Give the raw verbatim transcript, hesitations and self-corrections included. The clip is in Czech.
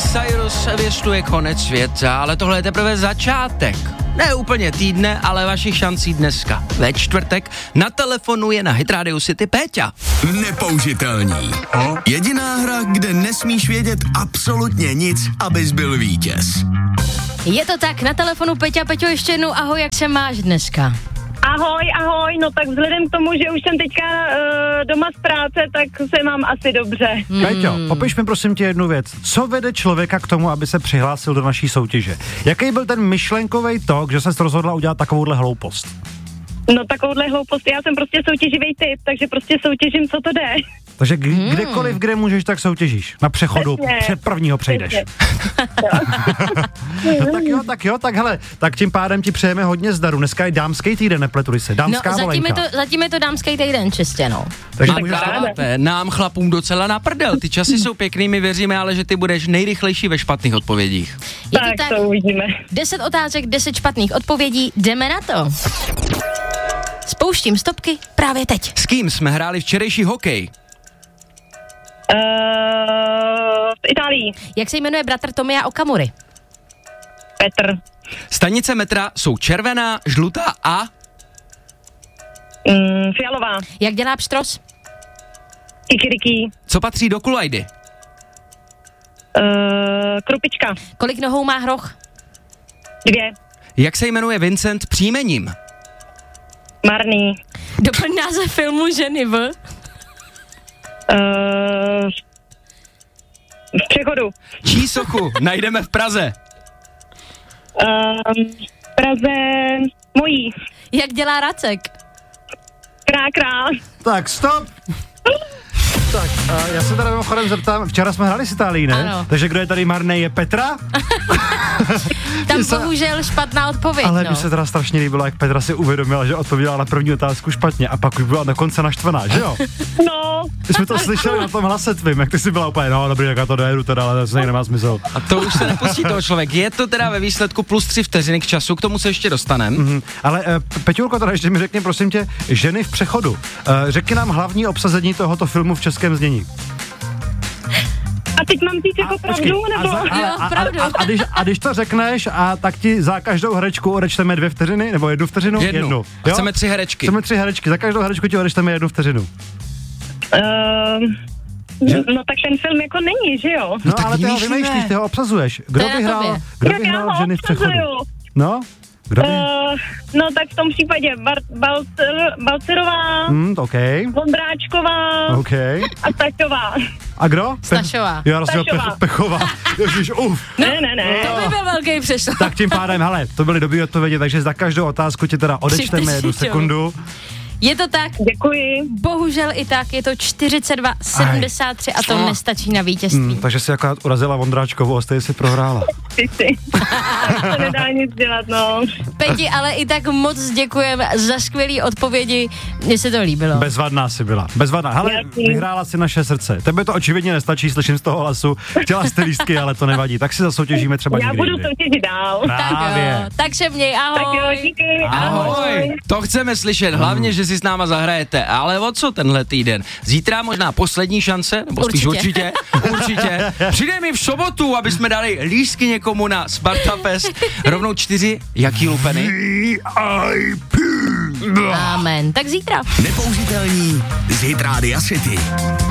Cyrus věštuje konec světa, ale tohle je teprve začátek. Ne úplně týdne, ale vašich šancí dneska. Ve čtvrtek na telefonu je na Hit Radio City Péťa. Nepoužitelný. Jediná hra, kde nesmíš vědět absolutně nic, abys byl vítěz. Je to tak, na telefonu Peťa. Peťo, ještě jednou ahoj, jak se máš dneska? Ahoj, ahoj, no tak vzhledem k tomu, že už jsem teďka uh, doma z práce, tak se mám asi dobře. Hmm. Peťo, popiš mi prosím tě jednu věc. Co vede člověka k tomu, aby se přihlásil do naší soutěže? Jaký byl ten myšlenkový tok, že ses rozhodla udělat takovouhle hloupost? No takovouhle hloupost, já jsem prostě soutěživý typ, takže prostě soutěžím, co to jde. Takže k- hmm. kdekoliv, kde můžeš, tak soutěžíš. Na přechodu, Přesně. před prvního přejdeš. No tak jo, tak jo, tak hele, tak tím pádem ti přejeme hodně zdaru. Dneska je dámský týden, nepletuj se, dámská No, zatím je, volenka. to, zatím je to dámský týden čistě, no. Takže Tak můžeš dáváte nám chlapům docela na prdel. Ty časy jsou pěkný, my věříme, ale že ty budeš nejrychlejší ve špatných odpovědích. Je Tak to tak, to uvidíme. deset otázek, deset špatných odpovědí, jdeme na to. Spouštím stopky právě teď. S kým jsme hráli včerejší hokej? Uh, v Itálii. Jak se jmenuje bratr Tomia Okamury? Petr. Stanice metra jsou červená, žlutá a... Mm, fialová. Jak dělá pštros? Kikiriki. Co patří do kulajdy? Uh, krupička. Kolik nohou má hroch? Dvě. Jak se jmenuje Vincent příjmením? Marný. Doplň název filmu Ženy v... Uh, v přechodu. Čí sochu najdeme v Praze? Uh, v Praze mojí. Jak dělá racek? Krá, krá. Tak, stop! Tak, a já se teda mimochodem zeptám, včera jsme hráli s Itálií, ne? Ano. Takže kdo je tady marnej, je Petra? Tam se- bohužel špatná odpověď, Ale no. mi se teda strašně líbilo, jak Petra si uvědomila, že odpověděla na první otázku špatně a pak už byla na konce naštvaná, že jo? No. My jsme to slyšeli na tom hlase tvým, jak ty jsi byla úplně, no dobrý, tak já to dojedu teda, ale to nemá smysl. A to už se nepustí toho člověk. Je to teda ve výsledku plus tři vteřiny k času, k tomu se ještě dostaneme. Mhm. Ale uh, Peťulko, teda ještě mi řekni, prosím tě, Ženy v přechodu. Uh, řekni nám hlavní obsazení tohoto filmu v českém znění. A teď mám říct jako pravdu, počkej, nebo? a, za, a, Jo, a, a, pravdu. a, a, když, a když to řekneš, a tak ti za každou herečku odečteme dvě vteřiny, nebo jednu vteřinu? Jednu. jednu. A chceme tři herečky. Chceme tři herečky, za každou herečku ti odečteme jednu vteřinu. Uh, no tak ten film jako není, že jo? No, tak ale ty ho vymýšlíme. vymýšlíš, ty ho obsazuješ. Kdo To je na vyhrál, tobě. kdo Tak já vyhrál ho Ženy v přechodu? obsazuju. No? Kdo by? Uh, no tak v tom případě Bar- Balcer, Balcerová, Hmm, OK, Vondráčková OK. a Staťová. A kdo? Stašová. Jo, Stašová. Stašová. Pech, Pechová. Ježiš, uf. Ne, ne, ne. To by byl velký přešlo. Tak tím pádem, hele, to byly dobrý odpovědi, takže za každou otázku ti teda odečteme jednu vteřiny. sekundu. Je to tak, Děkuji. bohužel i tak, je to čtyřicet dva sedmdesát tři a to nestačí na vítězství. Hmm, takže si akorát urazila Vondráčkovou a stejně si prohrála. Ty si. To nedá nic dělat, no. Peti, ale i tak moc děkujeme za skvělý odpovědi, mně se to líbilo. Bezvadná si byla, bezvadná. Hele, Jasný. vyhrála si naše srdce. Tebe to očividně nestačí, slyším z toho hlasu. Chtěla jste lístky, ale to nevadí. Tak si zasoutěžíme třeba Já někdy budu jindy. soutěžit dál. Tak Právě. jo, tak se měj, Tak jo, ahoj. díky. Ahoj. To chceme slyšet, hlavně, že si s náma zahrajete. Ale o co tenhle týden? Zítra možná poslední šance, nebo spíš určitě, určitě. Přijde mi v sobotu, aby jsme dali lístky někomu na Sparta Fest. Rovnou čtyři, jaký lupeny? V I P. Amen. Tak zítra. Nepoužitelný z Hit Radio City.